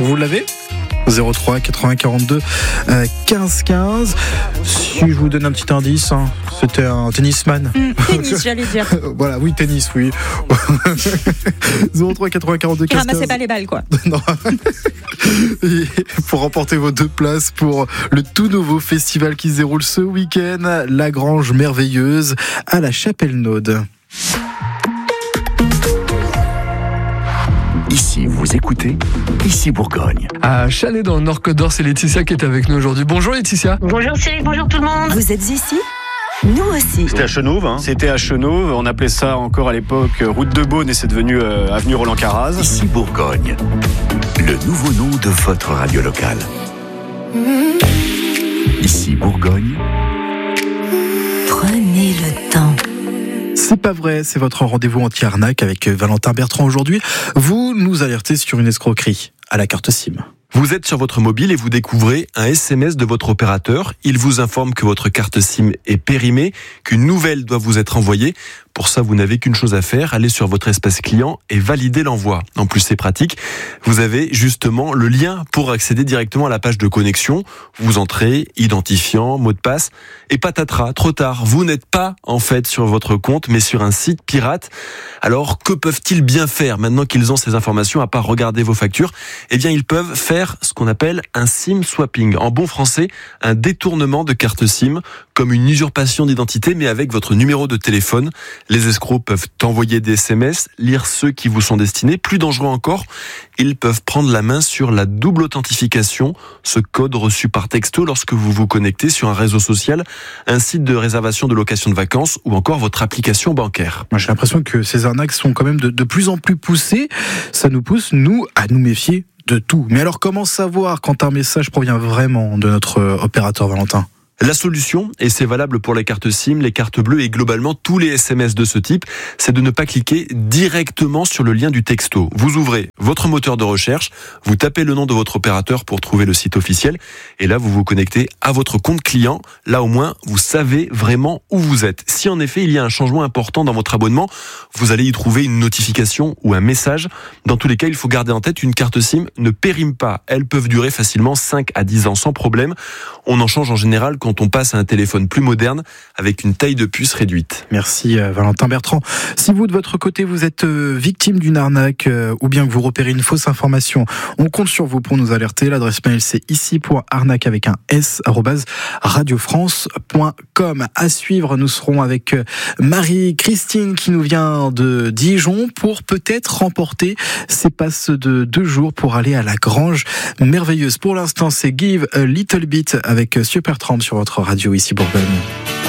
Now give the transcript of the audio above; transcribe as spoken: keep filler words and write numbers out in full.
Vous l'avez ? zéro trois quatre-vingts quarante-deux quinze quinze. Si je vous donne un petit indice, hein, c'était un tennisman. Mmh, tennis, j'allais dire. Voilà, oui, tennis, oui. zéro trois quatre-vingts quarante-deux quinze quinze. Ramassez pas les balles, quoi. Non. Et pour remporter vos deux places pour le tout nouveau festival qui se déroule ce week-end, La Grange Merveilleuse à la Chapelle-Naude. Ici, vous écoutez Ici Bourgogne. À Chalais, dans le Nord-Côte d'Or, c'est Laetitia qui est avec nous aujourd'hui. Bonjour Laetitia. Bonjour Cyril, bonjour tout le monde. Vous êtes ici ? Nous aussi. C'était à Chenauve, hein. C'était à Chenauve. On appelait ça encore à l'époque route de Beaune et c'est devenu euh, avenue Roland Caraz. Ici Bourgogne, le nouveau nom de votre radio locale. Ici Bourgogne. Prenez le temps. C'est pas vrai, c'est votre rendez-vous anti-arnaque avec Valentin Bertrand aujourd'hui. Vous nous alertez sur une escroquerie à la carte SIM. Vous êtes sur votre mobile et vous découvrez un S M S de votre opérateur. Il vous informe que votre carte SIM est périmée, qu'une nouvelle doit vous être envoyée. Pour ça, vous n'avez qu'une chose à faire, aller sur votre espace client et valider l'envoi. En plus, c'est pratique. Vous avez justement le lien pour accéder directement à la page de connexion. Vous entrez, identifiant, mot de passe, et patatras, trop tard. Vous n'êtes pas, en fait, sur votre compte, mais sur un site pirate. Alors, que peuvent-ils bien faire maintenant qu'ils ont ces informations, à part regarder vos factures? Eh bien, ils peuvent faire ce qu'on appelle un SIM swapping. En bon français, un détournement de carte SIM, comme une usurpation d'identité, mais avec votre numéro de téléphone. Les escrocs peuvent envoyer des S M S, lire ceux qui vous sont destinés. Plus dangereux encore, ils peuvent prendre la main sur la double authentification, ce code reçu par texto lorsque vous vous connectez sur un réseau social, un site de réservation de location de vacances ou encore votre application bancaire. Moi, j'ai l'impression que ces arnaques sont quand même de, de plus en plus poussées. Ça nous pousse, nous, à nous méfier de tout. Mais alors, comment savoir quand un message provient vraiment de notre opérateur, Valentin ? La solution, et c'est valable pour les cartes SIM, les cartes bleues et globalement tous les S M S de ce type, c'est de ne pas cliquer directement sur le lien du texto. Vous ouvrez votre moteur de recherche, vous tapez le nom de votre opérateur pour trouver le site officiel, et là vous vous connectez à votre compte client. Là au moins, vous savez vraiment où vous êtes. Si en effet il y a un changement important dans votre abonnement, vous allez y trouver une notification ou un message. Dans tous les cas, il faut garder en tête, une carte SIM ne périme pas. Elles peuvent durer facilement cinq à dix ans sans problème. On en change en général quand on passe à un téléphone plus moderne avec une taille de puce réduite. Merci Valentin Bertrand. Si vous de votre côté vous êtes victime d'une arnaque ou bien que vous repérez une fausse information, on compte sur vous pour nous alerter. L'adresse mail c'est ici point arnaque avec un s arobase radiofrance point com. À suivre, nous serons avec Marie-Christine qui nous vient de Dijon pour peut-être remporter ses passes de deux jours pour aller à la Grange Merveilleuse. Pour l'instant, c'est Give a Little Bit avec Supertramp sur votre radio ici Bourgogne.